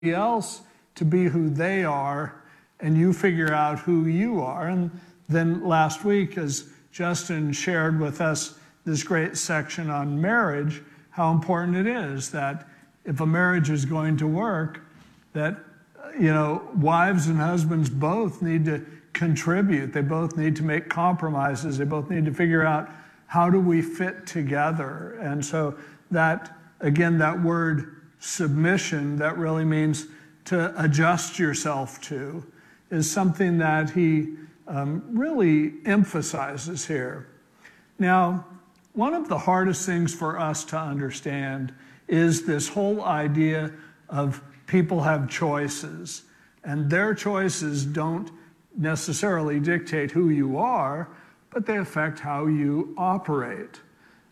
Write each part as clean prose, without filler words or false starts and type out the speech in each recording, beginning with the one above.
else to be who they are, and you figure out who you are. And then last week, as Justin shared with us this great section on marriage, how important it is that if a marriage is going to work, that, wives and husbands both need to contribute. They both need to make compromises. They both need to figure out, how do we fit together? And so that, again, that word submission, that really means to adjust yourself to, is something that he really emphasizes here. Now, one of the hardest things for us to understand is this whole idea of people have choices, and their choices don't necessarily dictate who you are, but they affect how you operate.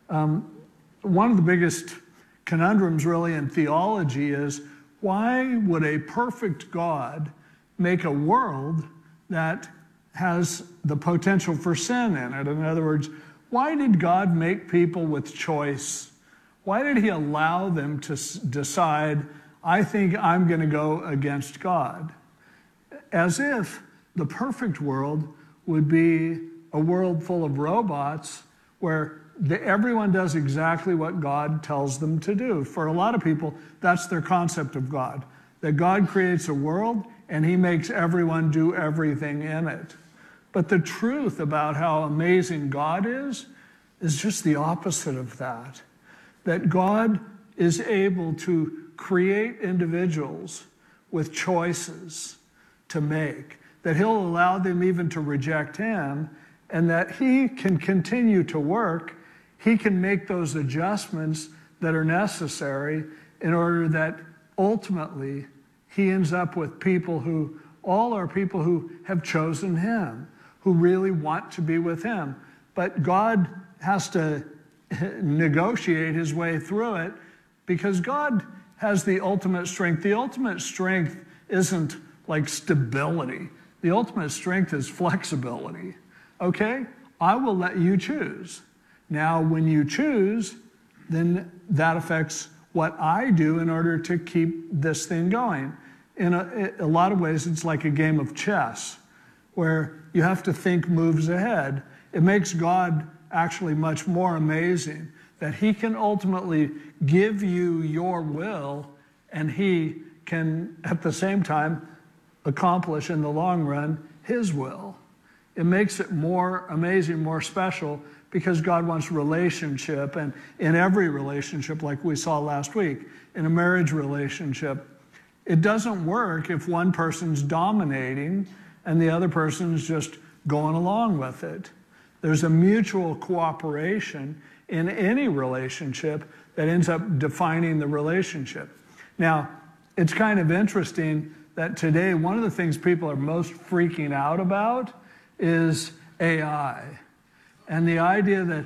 One of the biggest conundrums really in theology is, why would a perfect God make a world that has the potential for sin in it? In other words, why did God make people with choice? Why did he allow them to decide, I think I'm going to go against God? As if the perfect world would be a world full of robots where everyone does exactly what God tells them to do. For a lot of people, that's their concept of God, that God creates a world and he makes everyone do everything in it. But the truth about how amazing God is just the opposite of that. That God is able to create individuals with choices to make, that he'll allow them even to reject him, and that he can continue to work. He can make those adjustments that are necessary in order that ultimately he ends up with people who all are people who have chosen him, who really want to be with him. But God has to negotiate his way through it because God has the ultimate strength. The ultimate strength isn't like stability. The ultimate strength is flexibility. Okay, I will let you choose. Now, when you choose, then that affects what I do in order to keep this thing going. In a lot of ways, it's like a game of chess where you have to think moves ahead. It makes God actually much more amazing that he can ultimately give you your will and he can, at the same time, accomplish in the long run his will. It makes it more amazing, more special, because God wants relationship, and in every relationship, like we saw last week, in a marriage relationship, it doesn't work if one person's dominating and the other person's just going along with it. There's a mutual cooperation in any relationship that ends up defining the relationship. Now, it's kind of interesting that today, one of the things people are most freaking out about is AI. And the idea that,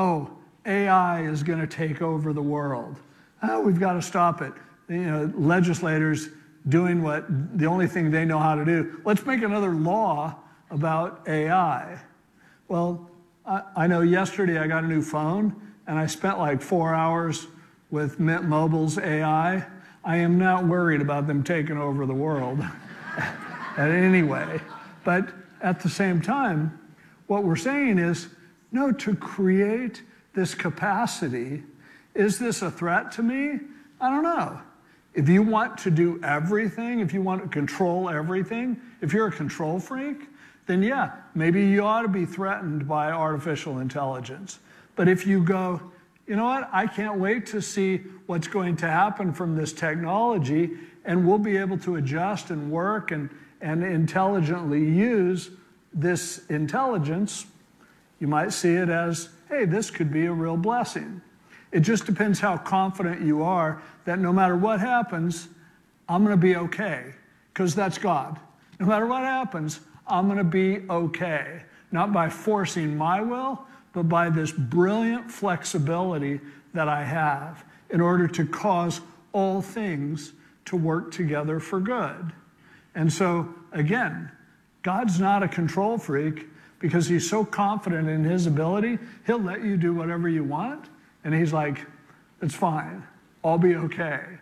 AI is going to take over the world. We've got to stop it. Legislators doing the only thing they know how to do. Let's make another law about AI. Well, I know yesterday I got a new phone, and I spent like 4 hours with Mint Mobile's AI. I am not worried about them taking over the world in any way. But at the same time, what we're saying is, no, to create this capacity, is this a threat to me? I don't know. If you want to do everything, if you want to control everything, if you're a control freak, then yeah, maybe you ought to be threatened by artificial intelligence. But if you go, you know what, I can't wait to see what's going to happen from this technology, and we'll be able to adjust and work and intelligently use this intelligence, you might see it as, hey, this could be a real blessing. It just depends how confident you are that no matter what happens, I'm going to be okay, because that's God. No matter what happens, I'm going to be okay. Not by forcing my will, but by this brilliant flexibility that I have in order to cause all things to work together for good. And so, again, God's not a control freak because he's so confident in his ability, he'll let you do whatever you want. And he's like, it's fine. I'll be okay.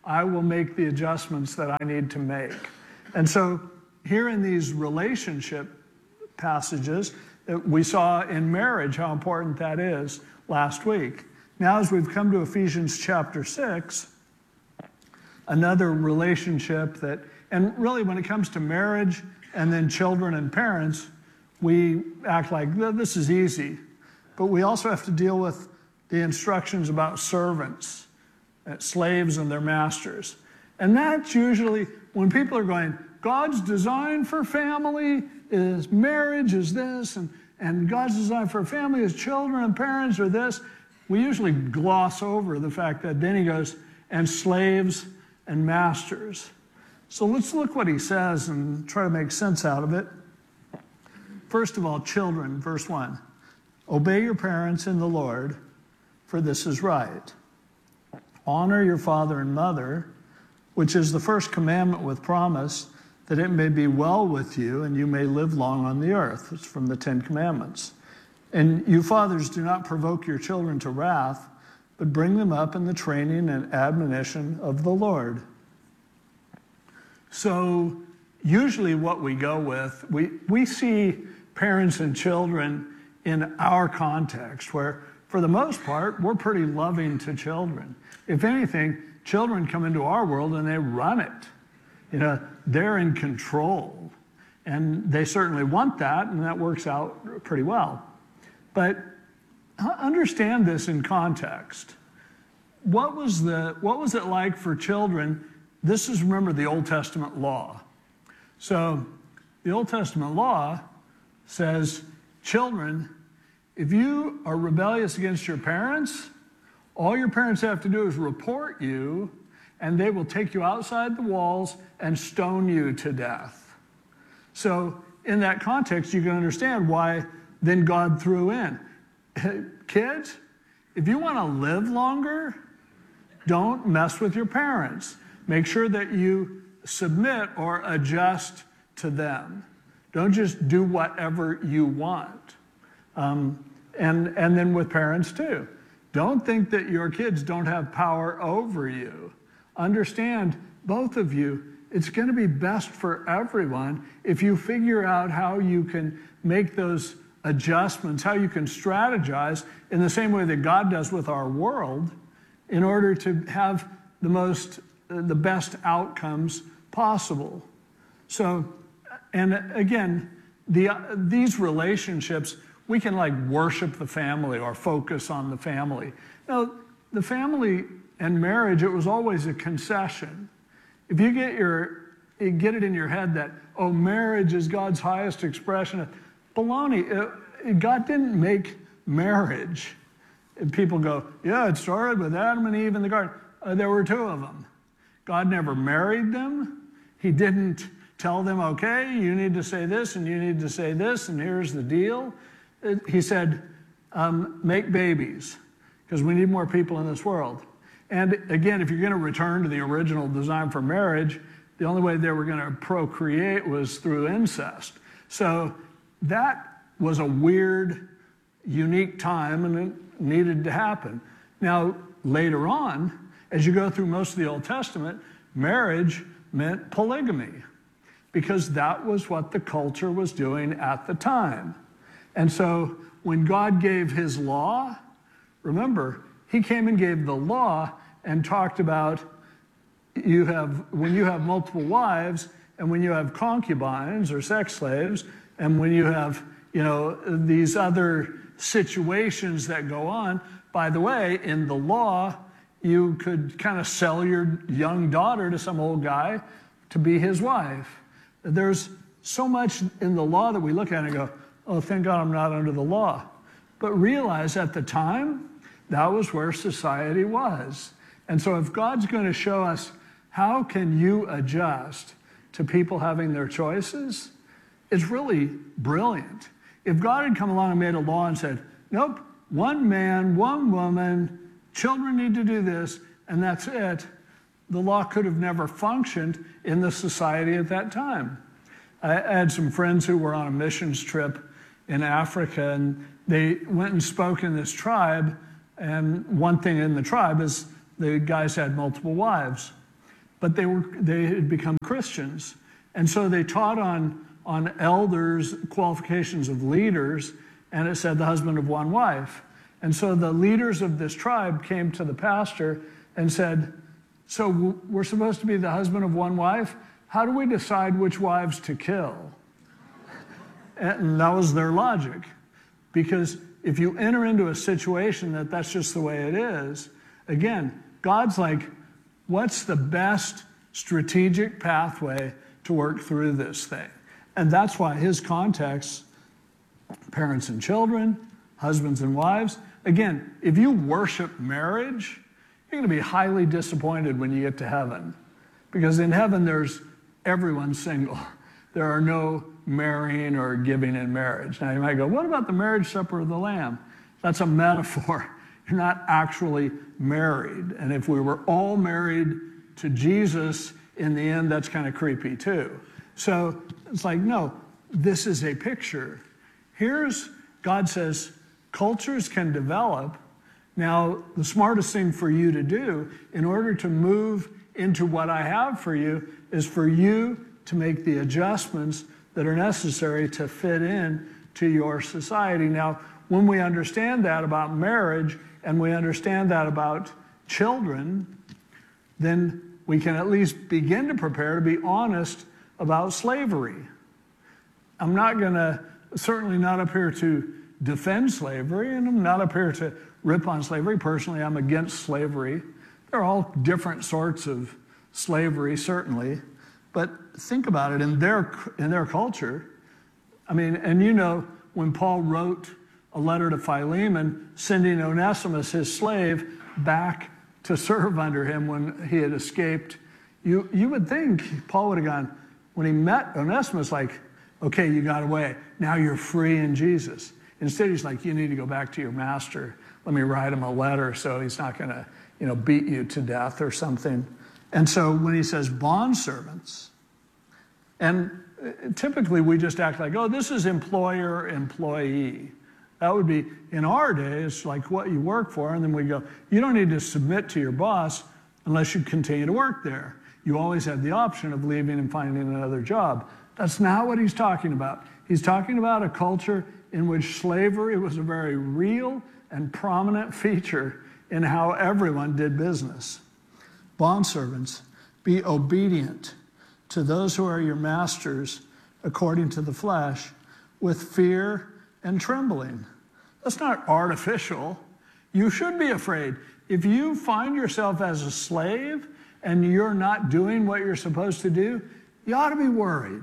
I will make the adjustments that I need to make. And so here in these relationship passages, we saw in marriage how important that is last week. Now, as we've come to Ephesians chapter 6, another relationship that, and really when it comes to marriage and then children and parents, we act like this is easy. But we also have to deal with the instructions about servants, slaves and their masters. And that's usually when people are going, God's design for family is marriage is this, and God's design for family is children and parents are this. We usually gloss over the fact that then he goes, and slaves and masters. So let's look what he says and try to make sense out of it. First of all, children, verse 1. Obey your parents in the Lord, for this is right. Honor your father and mother, which is the first commandment with promise, that it may be well with you and you may live long on the earth. It's from the Ten Commandments. And you fathers, do not provoke your children to wrath, but bring them up in the training and admonition of the Lord. So usually what we go with, we see parents and children in our context where, for the most part, we're pretty loving to children. If anything, children come into our world and they run it. You know, they're in control. And they certainly want that, and that works out pretty well. But understand this in context. What was it like for children? This is, remember, the Old Testament law. So the Old Testament law says, children, if you are rebellious against your parents, all your parents have to do is report you, and they will take you outside the walls and stone you to death. So in that context, you can understand why then God threw in, kids, if you want to live longer, don't mess with your parents. Make sure that you submit or adjust to them. Don't just do whatever you want. And then with parents too. Don't think that your kids don't have power over you. Understand, both of you, it's going to be best for everyone if you figure out how you can make those adjustments, how you can strategize in the same way that God does with our world in order to have the best outcomes possible. So, and again, these relationships, we can like worship the family or focus on the family. Now, the family and marriage, it was always a concession. If you get it in your head that, oh, marriage is God's highest expression, baloney. God didn't make marriage. And people go, yeah, it started with Adam and Eve in the garden. There were two of them. God never married them. He didn't tell them, okay, you need to say this and you need to say this and here's the deal. He said, make babies because we need more people in this world. And again, if you're going to return to the original design for marriage, the only way they were going to procreate was through incest. So that was a weird, unique time, and it needed to happen. Now, later on, as you go through most of the Old Testament, marriage meant polygamy because that was what the culture was doing at the time. And so when God gave his law, remember, he came and gave the law and talked about when you have multiple wives and when you have concubines or sex slaves and when you have, these other situations that go on. By the way, in the law, you could kind of sell your young daughter to some old guy to be his wife. There's so much in the law that we look at and go, oh, thank God I'm not under the law. But realize at the time, that was where society was. And so if God's going to show us how can you adjust to people having their choices, it's really brilliant. If God had come along and made a law and said, nope, one man, one woman, children need to do this, and that's it, the law could have never functioned in the society at that time. I had some friends who were on a missions trip in Africa, and they went and spoke in this tribe, and one thing in the tribe is the guys had multiple wives. but they had become Christians. And so they taught on elders, qualifications of leaders, and it said the husband of one wife. And so the leaders of this tribe came to the pastor and said, so we're supposed to be the husband of one wife? How do we decide which wives to kill? And that was their logic. Because if you enter into a situation that's just the way it is, again, God's like, what's the best strategic pathway to work through this thing? And that's why his context, parents and children, husbands and wives. Again, if you worship marriage, you're going to be highly disappointed when you get to heaven. Because in heaven, everyone's single. There are no marrying or giving in marriage. Now you might go, what about the marriage supper of the Lamb? That's a metaphor. You're not actually married. And if we were all married to Jesus, in the end, that's kind of creepy too. So it's like, no, this is a picture. God says, cultures can develop. Now, the smartest thing for you to do in order to move into what I have for you is for you to make the adjustments that are necessary to fit in to your society. Now, when we understand that about marriage and we understand that about children, then we can at least begin to prepare to be honest about slavery. I'm certainly not up here to defend slavery, and I'm not up here to rip on slavery. Personally, I'm against slavery. There are all different sorts of slavery, certainly. But think about it in their culture. I mean, and you know, when Paul wrote a letter to Philemon, sending Onesimus, his slave, back to serve under him when he had escaped, you would think Paul would have gone, when he met Onesimus, like, okay, you got away. Now you're free in Jesus. Instead, he's like, you need to go back to your master. Let me write him a letter so he's not going to, beat you to death or something. And so when he says bondservants, and typically we just act like, oh, this is employer-employee. That would be, in our day, it's like what you work for, and then we go, you don't need to submit to your boss unless you continue to work there. You always have the option of leaving and finding another job. That's not what he's talking about. He's talking about a culture in which slavery was a very real and prominent feature in how everyone did business. Bondservants, be obedient to those who are your masters according to the flesh, with fear and trembling. That's not artificial. You should be afraid. If you find yourself as a slave and you're not doing what you're supposed to do, you ought to be worried.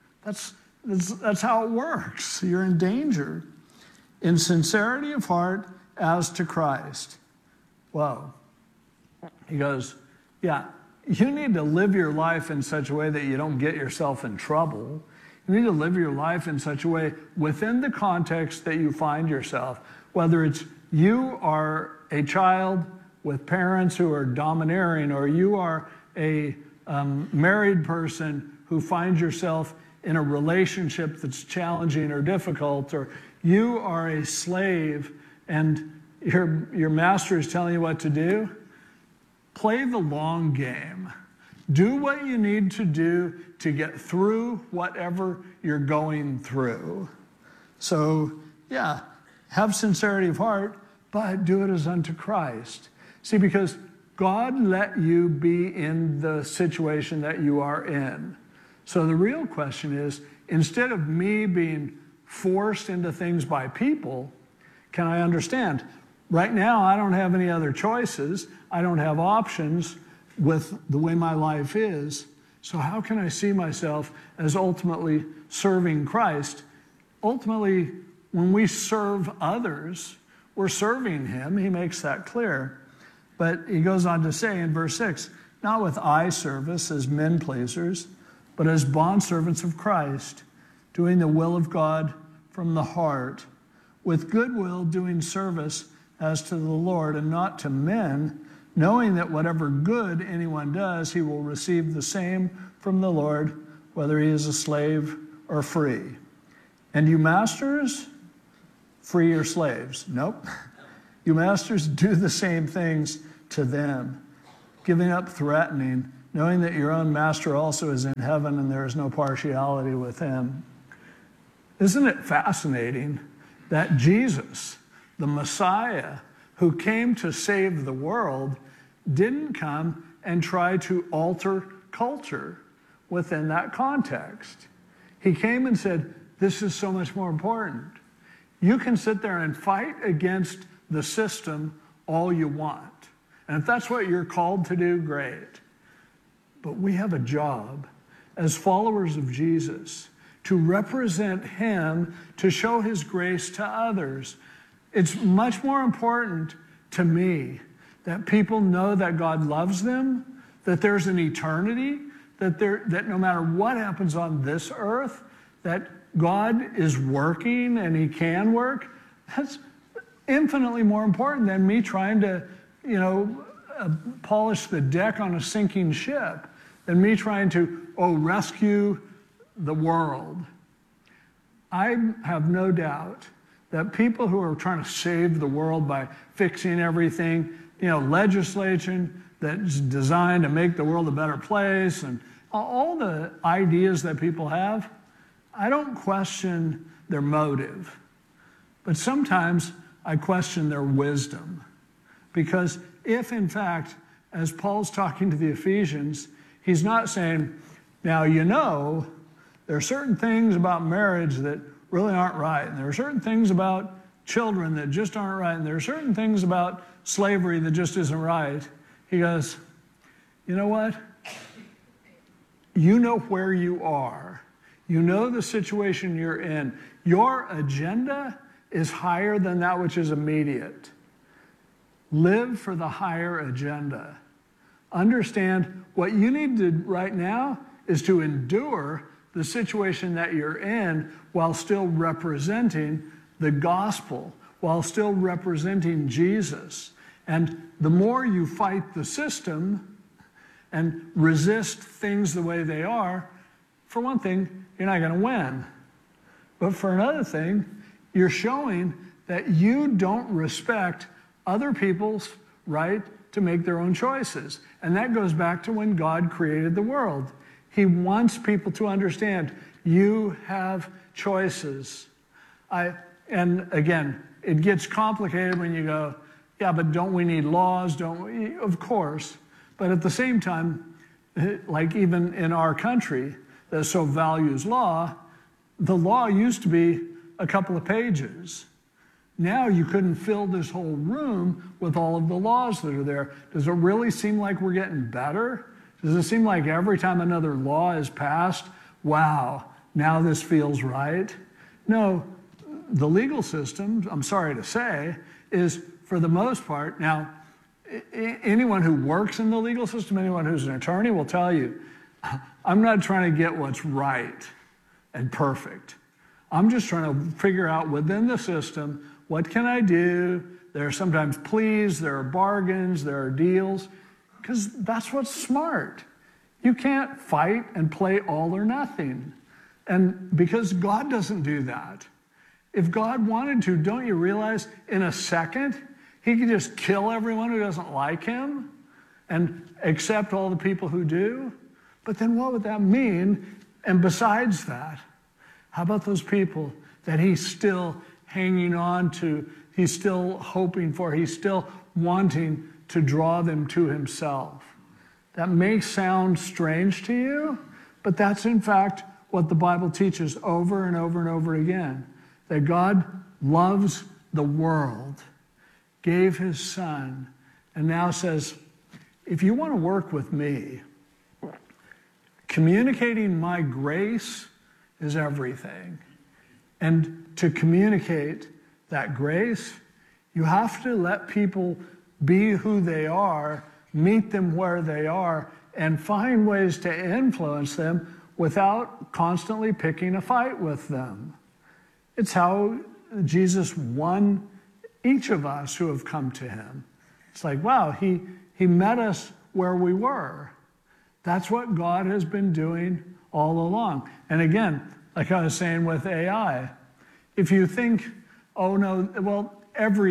That's how it works. You're in danger. In sincerity of heart as to Christ. Whoa. He goes, yeah, you need to live your life in such a way that you don't get yourself in trouble. You need to live your life in such a way within the context that you find yourself, whether it's you are a child with parents who are domineering, or you are a married person who finds yourself in a relationship that's challenging or difficult, or you are a slave and your master is telling you what to do. Play the long game. Do what you need to do to get through whatever you're going through. So, yeah, have sincerity of heart, but do it as unto Christ. See, because God let you be in the situation that you are in. So the real question is, instead of me being forced into things by people, can I understand? Right now, I don't have any other choices. I don't have options with the way my life is. So how can I see myself as ultimately serving Christ? Ultimately, when we serve others, we're serving him. He makes that clear. But he goes on to say in verse 6, not with eye service as men pleasers, but as bondservants of Christ, doing the will of God from the heart, with goodwill doing service as to the Lord and not to men, knowing that whatever good anyone does, he will receive the same from the Lord, whether he is a slave or free. And you masters, free your slaves. Nope. You masters, do the same things to them, giving up threatening knowing that your own master also is in heaven and there is no partiality with him. Isn't it fascinating that Jesus, the Messiah, who came to save the world, didn't come and try to alter culture within that context? He came and said, this is so much more important. You can sit there and fight against the system all you want. And if that's what you're called to do, great. But we have a job as followers of Jesus to represent him, to show his grace to others. It's much more important to me that people know that God loves them, that there's an eternity, that no matter what happens on this earth, that God is working and he can work. That's infinitely more important than me trying to, polish the deck on a sinking ship, than me trying to, rescue the world. I have no doubt that people who are trying to save the world by fixing everything, legislation that's designed to make the world a better place, and all the ideas that people have, I don't question their motive. But sometimes I question their wisdom. Because if, in fact, as Paul's talking to the Ephesians, he's not saying, now, there are certain things about marriage that really aren't right, and there are certain things about children that just aren't right, and there are certain things about slavery that just isn't right. He goes, you know what? You know where you are. You know the situation you're in. Your agenda is higher than that which is immediate. Live for the higher agenda. Understand what you need to right now is to endure the situation that you're in while still representing the gospel, while still representing Jesus. And the more you fight the system and resist things the way they are, for one thing, you're not going to win. But for another thing, you're showing that you don't respect other people's right to make their own choices. And that goes back to when God created the world. He wants people to understand you have choices. And again, it gets complicated when you go, yeah, but don't we need laws? Don't we? Of course. But at the same time, like even in our country that so values law, the law used to be a couple of pages. Now you couldn't fill this whole room with all of the laws that are there. Does it really seem like we're getting better? Does it seem like every time another law is passed, wow, now this feels right? No, the legal system, I'm sorry to say, is for the most part, now, anyone who works in the legal system, anyone who's an attorney will tell you, I'm not trying to get what's right and perfect. I'm just trying to figure out within the system, what can I do? There are sometimes pleas, there are bargains, there are deals, because that's what's smart. You can't fight and play all or nothing. And because God doesn't do that. If God wanted to, don't you realize in a second, he could just kill everyone who doesn't like him and accept all the people who do? But then what would that mean? And besides that, how about those people that he's still hanging on to, he's still hoping for, he's still wanting to draw them to himself? That may sound strange to you, but that's in fact what the Bible teaches over and over and over again, that God loves the world, gave his son, and now says, if you want to work with me, communicating my grace is everything. And to communicate that grace, you have to let people be who they are, meet them where they are, and find ways to influence them without constantly picking a fight with them. It's how Jesus won each of us who have come to him. It's like, wow, he met us where we were. That's what God has been doing all along. And again, like I was saying with AI, if you think, oh no, well,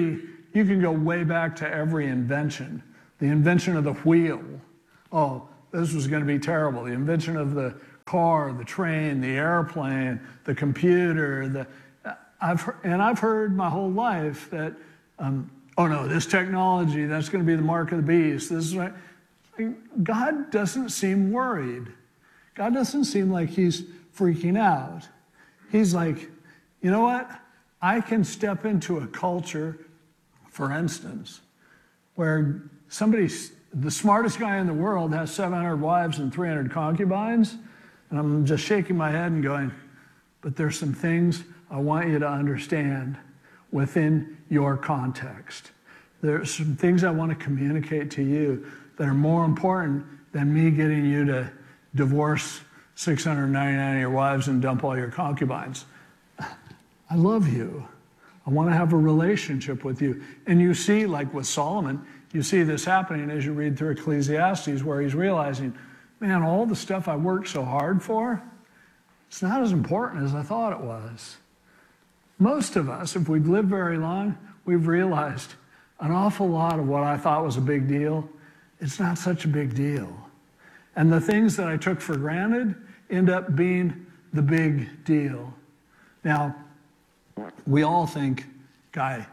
you can go way back to every invention. The invention of the wheel. Oh, this was going to be terrible. The invention of the car, the train, the airplane, the computer. I've heard my whole life that, oh no, this technology, that's going to be the mark of the beast. This is right. God doesn't seem worried. God doesn't seem like he's freaking out. He's like, you know what? I can step into a culture, for instance, where the smartest guy in the world has 700 wives and 300 concubines, and I'm just shaking my head and going, but there's some things I want you to understand within your context. There's some things I want to communicate to you that are more important than me getting you to divorce 699 of your wives and dump all your concubines. I love you. I want to have a relationship with you. And you see, like with Solomon, you see this happening as you read through Ecclesiastes, where he's realizing, man, all the stuff I worked so hard for, it's not as important as I thought it was. Most of us, if we've lived very long, we've realized an awful lot of what I thought was a big deal, it's not such a big deal. And the things that I took for granted end up being the big deal. Now, we all think, Guy,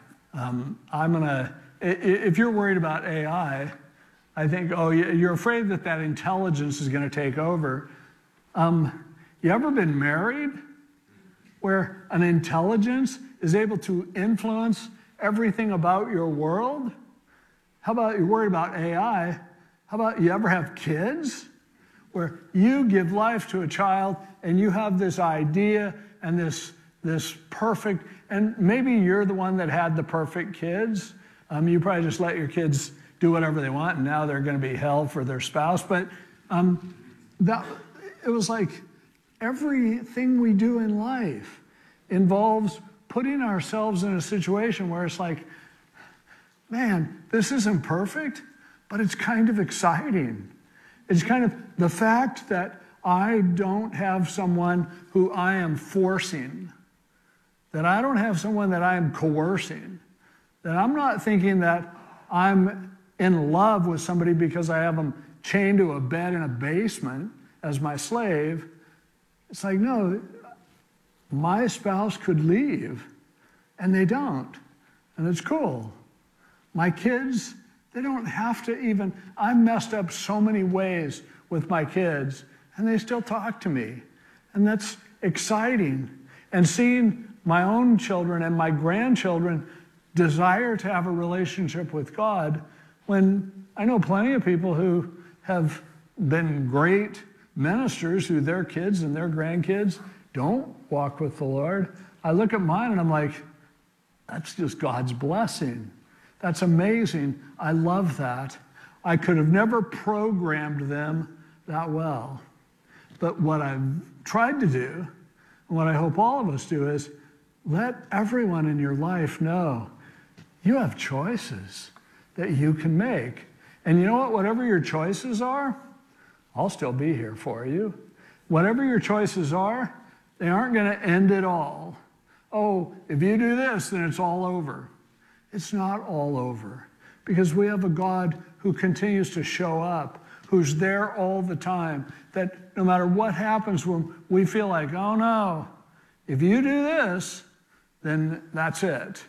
if you're worried about AI, I think, oh, you're afraid that intelligence is going to take over. You ever been married where an intelligence is able to influence everything about your world? How about you're worried about AI? How about you ever have kids where you give life to a child and you have this idea and this perfect, and maybe you're the one that had the perfect kids. You probably just let your kids do whatever they want, and now they're going to be hell for their spouse. But it was like everything we do in life involves putting ourselves in a situation where it's like, man, this isn't perfect, but it's kind of exciting. It's kind of the fact that I don't have someone who I am forcing, that I don't have someone that I am coercing, that I'm not thinking that I'm in love with somebody because I have them chained to a bed in a basement as my slave. It's like, no, my spouse could leave, and they don't, and it's cool. My kids, they don't have to even, I messed up so many ways with my kids, and they still talk to me, and that's exciting. And seeing my own children and my grandchildren desire to have a relationship with God, when I know plenty of people who have been great ministers who their kids and their grandkids don't walk with the Lord. I look at mine and I'm like, that's just God's blessing. That's amazing. I love that. I could have never programmed them that well. But what I've tried to do, and what I hope all of us do, is let everyone in your life know you have choices that you can make. And you know what? Whatever your choices are, I'll still be here for you. Whatever your choices are, they aren't going to end it all. Oh, if you do this, then it's all over. It's not all over, because we have a God who continues to show up, who's there all the time, that no matter what happens when we feel like, oh no, if you do this, then that's it.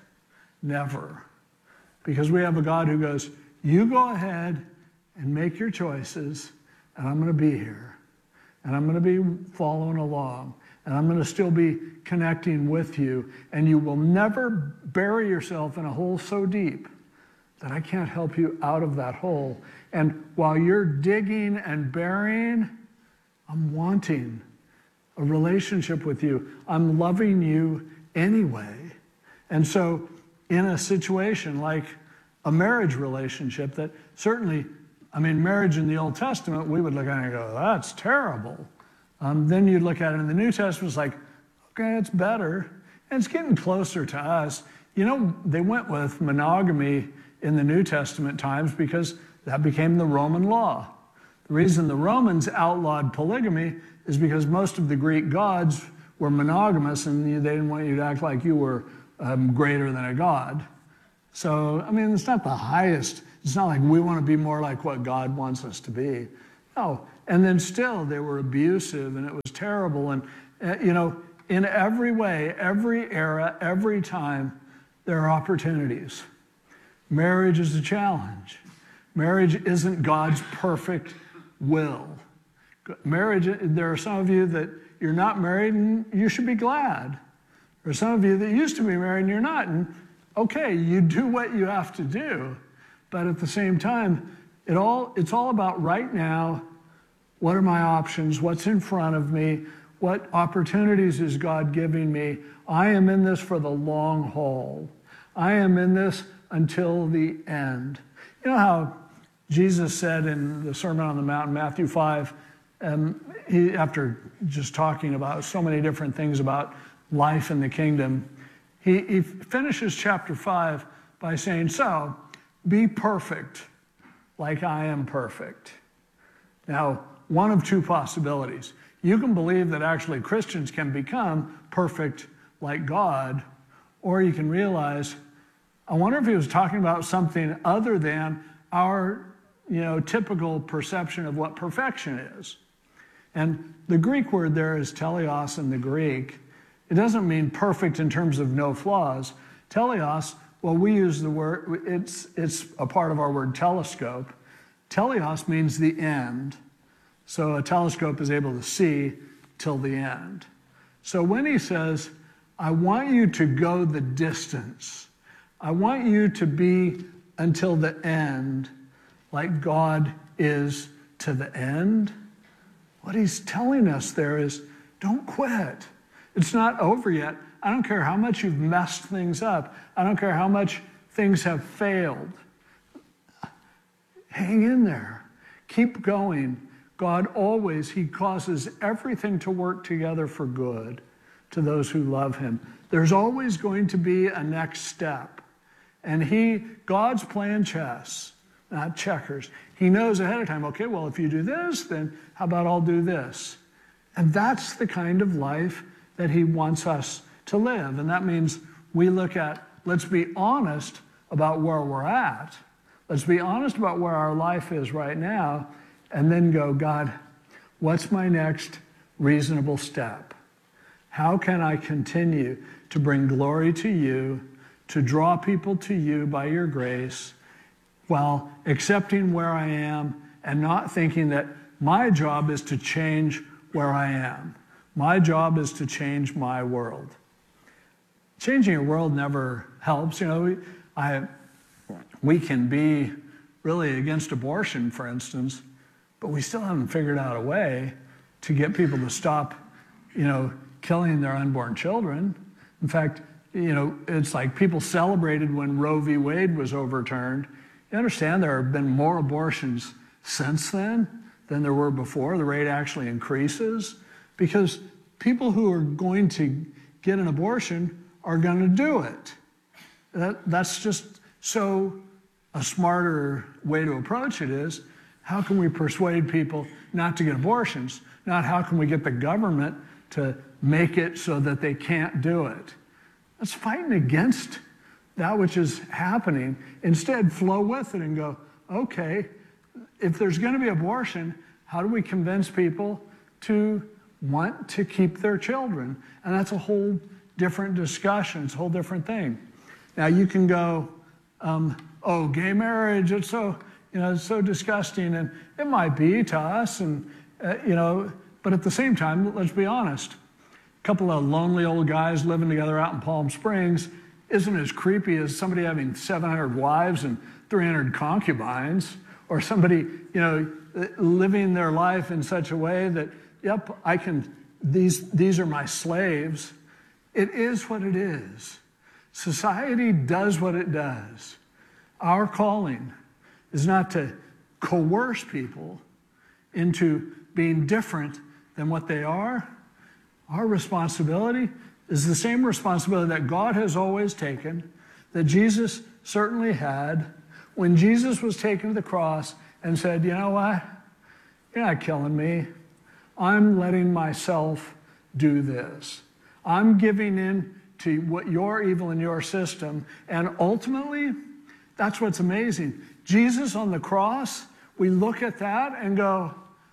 Never. Because we have a God who goes, you go ahead and make your choices, and I'm going to be here. And I'm going to be following along. And I'm going to still be connecting with you. And you will never bury yourself in a hole so deep that I can't help you out of that hole. And while you're digging and burying, I'm wanting a relationship with you. I'm loving you anyway. And so in a situation like a marriage relationship that certainly, marriage in the Old Testament, we would look at it and go, that's terrible. Then you'd look at it in the New Testament, it's like, okay, it's better. And it's getting closer to us. You know, they went with monogamy in the New Testament times because that became the Roman law. The reason the Romans outlawed polygamy is because most of the Greek gods were monogamous and they didn't want you to act like you were greater than a god. So, it's not the highest. It's not like we want to be more like what God wants us to be. No. And then still they were abusive and it was terrible. And, in every way, every era, every time, there are opportunities. Marriage is a challenge. Marriage isn't God's perfect will. Marriage, there are some of you that you're not married and you should be glad. There are some of you that used to be married and you're not. And okay, you do what you have to do. But at the same time, it's all about right now. What are my options? What's in front of me? What opportunities is God giving me? I am in this for the long haul. I am in this until the end. You know how Jesus said in the Sermon on the Mount, Matthew 5, after just talking about so many different things about life in the kingdom, he finishes chapter 5 by saying, so be perfect like I am perfect. Now, one of two possibilities. You can believe that actually Christians can become perfect like God, or you can realize, I wonder if he was talking about something other than our typical perception of what perfection is. And the Greek word there is teleos in the Greek. It doesn't mean perfect in terms of no flaws. Teleos, well, we use the word, it's a part of our word telescope. Teleos means the end. So a telescope is able to see till the end. So when he says, I want you to go the distance, I want you to be until the end, like God is to the end, what he's telling us there is, don't quit. It's not over yet. I don't care how much you've messed things up. I don't care how much things have failed. Hang in there. Keep going. God always, he causes everything to work together for good to those who love him. There's always going to be a next step. And God's playing chess, not checkers. He knows ahead of time, okay, well, if you do this, then how about I'll do this? And that's the kind of life that he wants us to live. And that means we look at, let's be honest about where we're at. Let's be honest about where our life is right now, and then go, God, what's my next reasonable step? How can I continue to bring glory to you, to draw people to you by your grace, while accepting where I am and not thinking that my job is to change where I am. My job is to change my world. Changing your world never helps. We can be really against abortion, for instance, but we still haven't figured out a way to get people to stop, killing their unborn children. In fact, it's like people celebrated when Roe v. Wade was overturned. You understand there have been more abortions since then than there were before. The rate actually increases because people who are going to get an abortion are going to do it. That's just so a smarter way to approach it is, how can we persuade people not to get abortions? Not how can we get the government to make it so that they can't do it? That's fighting against that which is happening. Instead, flow with it and go, okay, if there's going to be abortion, how do we convince people to want to keep their children? And that's a whole different discussion. It's a whole different thing. Now you can go, gay marriage, it's so disgusting, and it might be to us, but at the same time, let's be honest. A couple of lonely old guys living together out in Palm Springs isn't as creepy as somebody having 700 wives and 300 concubines, or somebody, living their life in such a way that, yep, these are my slaves. It is what it is. Society does what it does. Our calling is not to coerce people into being different than what they are. Our responsibility is the same responsibility that God has always taken, that Jesus certainly had. When Jesus was taken to the cross and said, you know what? You're not killing me. I'm letting myself do this. I'm giving in to what your evil in your system. And ultimately, that's what's amazing. Jesus on the cross, we look at that and go,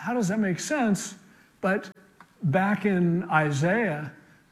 how does that make sense? But back in Isaiah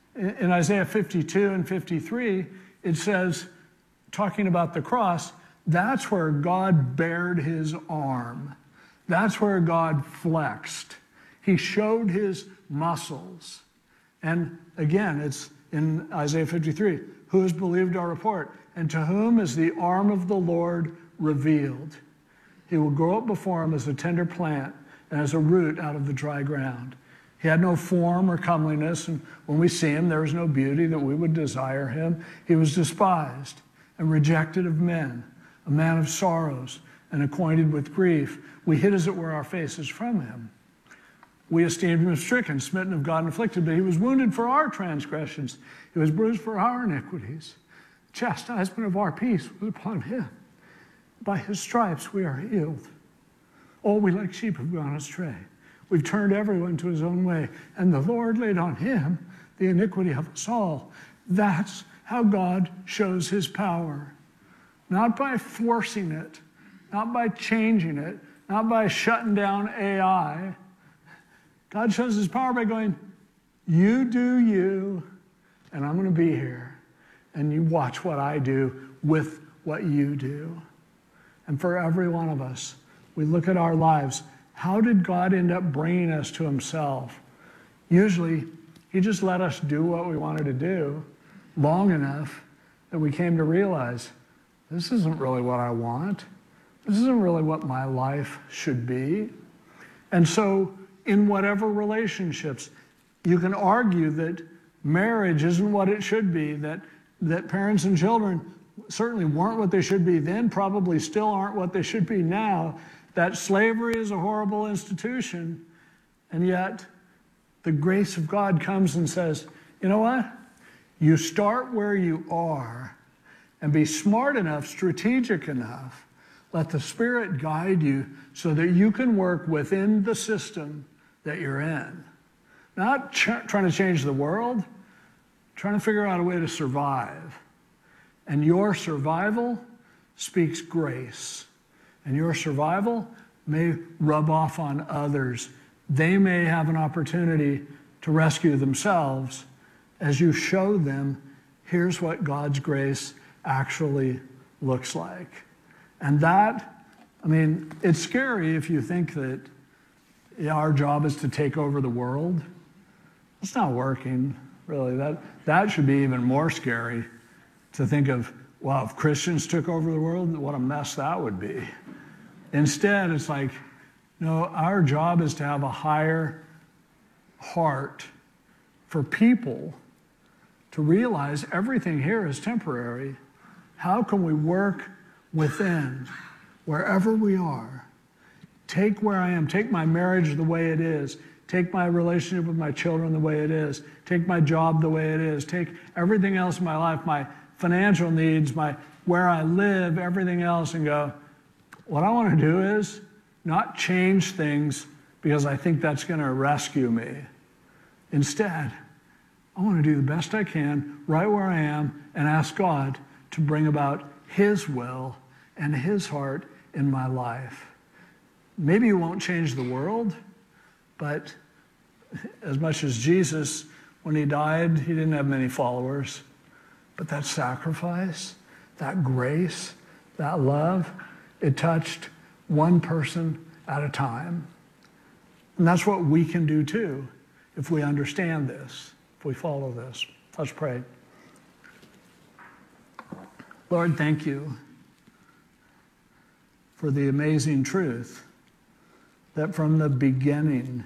52 and 53, it says, talking about the cross, that's where God bared his arm. That's where God flexed. He showed his muscles. And again, it's in Isaiah 53, who has believed our report? And to whom is the arm of the Lord revealed? He will grow up before him as a tender plant and as a root out of the dry ground. He had no form or comeliness, and when we see him, there is no beauty that we would desire him. He was despised and rejected of men, a man of sorrows and acquainted with grief. We hid, as it were, our faces from him. We esteemed him stricken, smitten of God, and afflicted, but he was wounded for our transgressions. He was bruised for our iniquities. The chastisement of our peace was upon him. By his stripes we are healed. All we like sheep have gone astray. We've turned everyone to his own way, and the Lord laid on him the iniquity of us all. That's how God shows his power. Not by forcing it, not by changing it, not by shutting down AI. God shows his power by going, you do you, and I'm going to be here. And you watch what I do with what you do. And for every one of us, we look at our lives. How did God end up bringing us to himself? Usually, he just let us do what we wanted to do long enough that we came to realize, this isn't really what I want. This isn't really what my life should be. And so, in whatever relationships, you can argue that marriage isn't what it should be, that parents and children certainly weren't what they should be then, probably still aren't what they should be now, that slavery is a horrible institution, and yet the grace of God comes and says, you know what? You start where you are and be smart enough, strategic enough, let the Spirit guide you so that you can work within the system that you're in. Not trying to change the world, trying to figure out a way to survive. And your survival speaks grace. And your survival may rub off on others. They may have an opportunity to rescue themselves as you show them, here's what God's grace actually looks like. And that, I mean, it's scary if you think that our job is to take over the world. It's not working, really. That should be even more scary to think of, wow, if Christians took over the world, what a mess that would be. Instead, it's like, no, our job is to have a higher heart for people to realize everything here is temporary. How can we work within, wherever we are? Take where I am, take my marriage the way it is, take my relationship with my children the way it is, take my job the way it is, take everything else in my life, my financial needs, where I live, everything else, and go, what I want to do is not change things because I think that's going to rescue me. Instead, I want to do the best I can right where I am and ask God to bring about his will and his heart in my life. Maybe you won't change the world, but as much as Jesus, when he died, he didn't have many followers. But that sacrifice, that grace, that love, it touched one person at a time. And that's what we can do too, if we understand this, if we follow this. Let's pray. Lord, thank you for the amazing truth that from the beginning,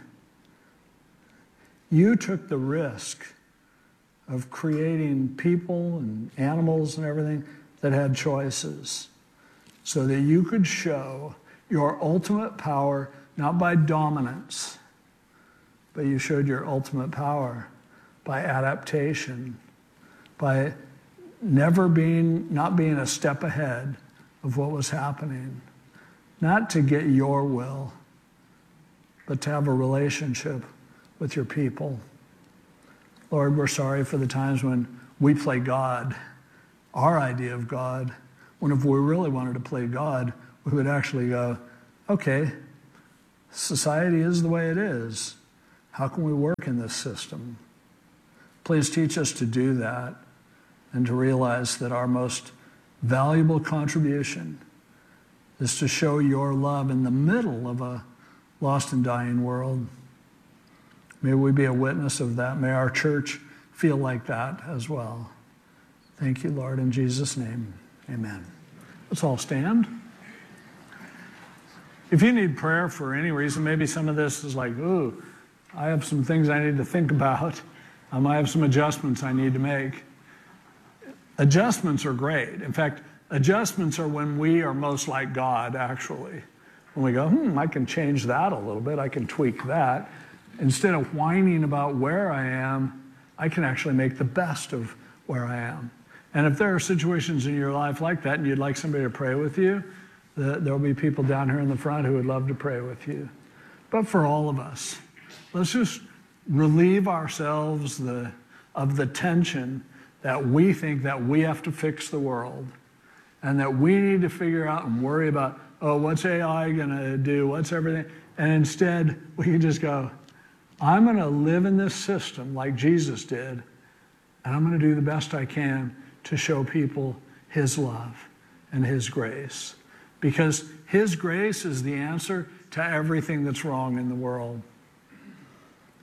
you took the risk of creating people and animals and everything that had choices so that you could show your ultimate power, not by dominance, but you showed your ultimate power by adaptation, by not being a step ahead of what was happening, not to get your will, but to have a relationship with your people. Lord, we're sorry for the times when we play God, our idea of God, when if we really wanted to play God, we would actually go, okay, Society is the way it is. How can we work in this system? Please teach us to do that and to realize that our most valuable contribution is to show your love in the middle of a lost and dying world. May we be a witness of that. May our church feel like that as well. Thank you, Lord, in Jesus' name, amen. Let's all stand. If you need prayer for any reason, maybe some of this is like, ooh, I have some things I need to think about. I have some adjustments I need to make. Adjustments are great. In fact, adjustments are when we are most like God, actually. When we go, I can change that a little bit. I can tweak that. Instead of whining about where I am, I can actually make the best of where I am. And if there are situations in your life like that and you'd like somebody to pray with you, there'll be people down here in the front who would love to pray with you. But for all of us, let's just relieve ourselves of the tension that we think that we have to fix the world and that we need to figure out and worry about, what's AI going to do? What's everything? And instead, we can just go, I'm going to live in this system like Jesus did, and I'm going to do the best I can to show people his love and his grace. Because his grace is the answer to everything that's wrong in the world.